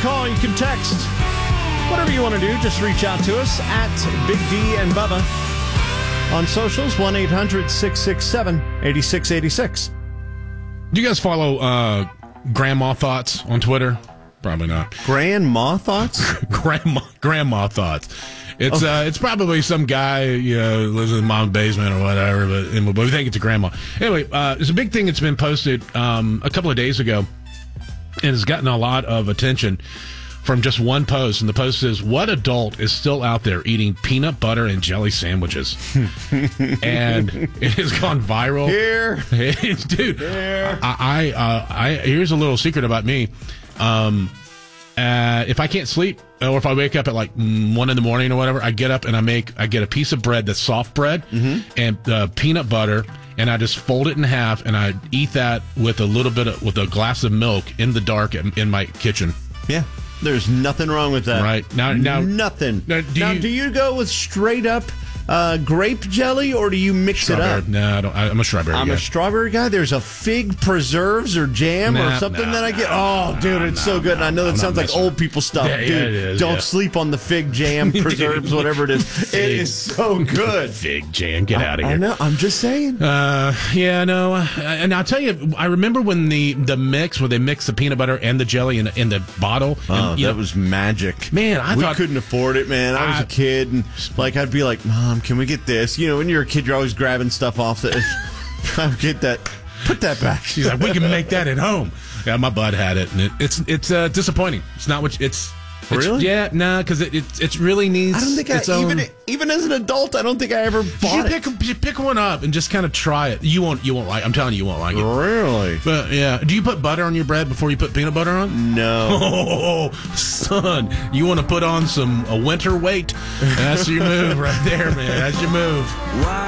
call, you can text. Whatever you want to do, just reach out to us at Big D and Bubba on socials, 1-800-667-8686. Do you guys follow Grandma Thoughts on Twitter? Probably not. Grandma Thoughts? Grandma Thoughts. It's probably some guy, lives in mom's basement or whatever, but we think it's a grandma. Anyway, there's a big thing that's been posted a couple of days ago, and it's gotten a lot of attention from just one post. And the post says, "What adult is still out there eating peanut butter and jelly sandwiches?" And it has gone viral. Here. Dude, Here. Here's a little secret about me. If I can't sleep, or if I wake up at like 1 in the morning or whatever, I get up and I get a piece of bread that's soft bread and peanut butter, and I just fold it in half and I eat that with with a glass of milk in the dark in my kitchen. Yeah, there's nothing wrong with that. Right now, nothing. Do you go with straight up grape jelly, or do you mix it up? No, I don't. I'm a strawberry guy. I'm a strawberry guy. There's a fig preserves or jam or something that I get. It's so good. And I know that sounds like old people stuff. Yeah, dude, it is, don't sleep on the fig jam, preserves, whatever it is. It is so good. Fig jam. Get out of here. I know. I'm just saying. And I'll tell you, I remember when the mix, where they mix the peanut butter and the jelly in the bottle. And, that was magic. Man, we couldn't afford it, man. I was a kid, and I'd be like, Mom, can we get this? When you're a kid, you're always grabbing stuff off the... I'll get that. Put that back. She's like, we can make that at home. Yeah, my bud had it, and it's disappointing. It's not what it's... Really? Yeah, because it really needs. I don't think even as an adult, I don't think I ever bought it. You pick one up and just kind of try it. You won't like. I'm telling you won't like it. Really? But yeah, do you put butter on your bread before you put peanut butter on? No. Oh, son, you want to put on a winter weight? That's your move right there, man. That's your move.